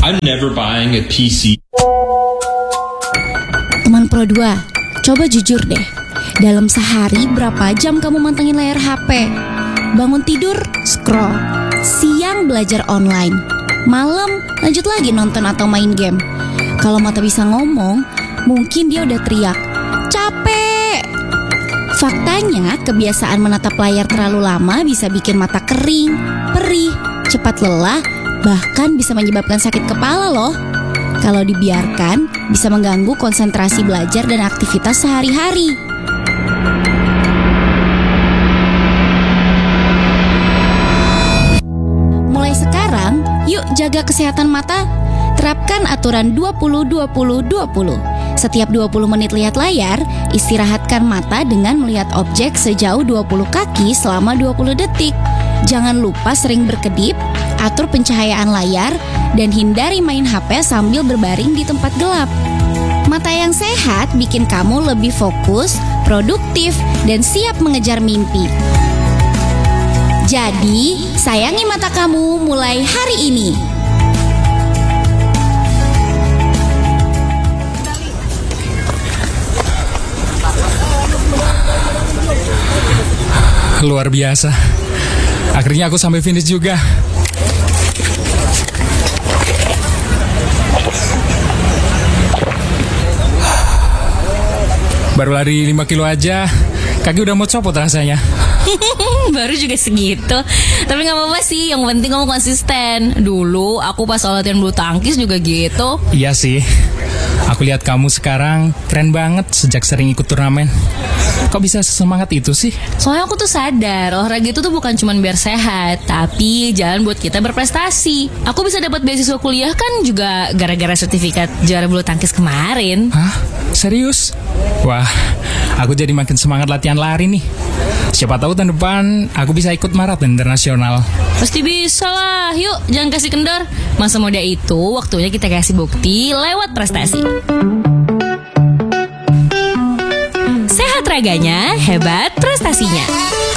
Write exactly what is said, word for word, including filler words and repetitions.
I'm never buying a P C. Teman Pro dua, coba jujur deh. Dalam sehari berapa jam kamu mantengin layar H P? Bangun tidur, scroll. Siang belajar online. Malam lanjut lagi nonton atau main game. Kalau mata bisa ngomong, mungkin dia udah teriak, capek. Faktanya, kebiasaan menatap layar terlalu lama bisa bikin mata kering, perih, cepat lelah, bahkan bisa menyebabkan sakit kepala loh. Kalau dibiarkan, bisa mengganggu konsentrasi belajar dan aktivitas sehari-hari. Mulai sekarang, yuk jaga kesehatan mata. Terapkan aturan dua puluh dua puluh dua puluh. Setiap dua puluh menit lihat layar, istirahatkan mata dengan melihat objek sejauh dua puluh kaki selama dua puluh detik. Jangan lupa sering berkedip, atur pencahayaan layar, dan hindari main H P sambil berbaring di tempat gelap. Mata yang sehat bikin kamu lebih fokus, produktif, dan siap mengejar mimpi. Jadi, sayangi mata kamu mulai hari ini. Luar biasa. Akhirnya aku sampai finish juga. Baru lari lima kilo aja, kaki udah mau copot rasanya. Baru juga segitu. Tapi gak apa-apa sih, yang penting kamu konsisten. Dulu aku pas latihan bulu tangkis juga gitu. Iya sih. Aku lihat kamu sekarang keren banget sejak sering ikut turnamen. Kok bisa sesemangat itu sih? Soalnya aku tuh sadar olahraga itu tuh bukan cuma biar sehat, tapi jalan buat kita berprestasi. Aku bisa dapat beasiswa kuliah kan juga gara-gara sertifikat juara bulu tangkis kemarin. Hah? Serius? Wah, aku jadi makin semangat latihan lari nih. Siapa tahu tahun depan aku bisa ikut maraton internasional. Pasti bisa lah, yuk jangan kasih kendor. Masa muda itu waktunya kita kasih bukti lewat prestasi. Sehat raganya, hebat prestasinya.